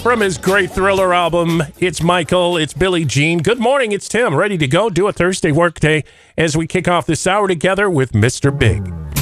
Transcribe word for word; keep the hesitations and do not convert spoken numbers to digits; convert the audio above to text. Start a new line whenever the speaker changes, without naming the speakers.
from his great Thriller album. It's Michael, it's Billie Jean. Good morning, it's Tim, ready to go do a Thursday workday as we kick off this hour together with Mister Big.